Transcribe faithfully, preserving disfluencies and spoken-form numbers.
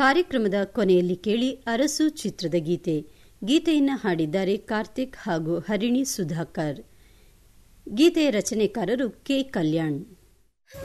ಕಾರ್ಯಕ್ರಮದ ಕೊನೆಯಲ್ಲಿ ಕೇಳಿ ಅರಸು ಚಿತ್ರದ ಗೀತೆ. ಗೀತೆಯನ್ನು ಹಾಡಿದ್ದಾರೆ ಕಾರ್ತಿಕ್ ಹಾಗೂ ಹರಿಣಿ ಸುಧಾಕರ್. ಗೀತೆಯ ರಚನೆಕಾರರು ಕೆ ಕಲ್ಯಾಣ್.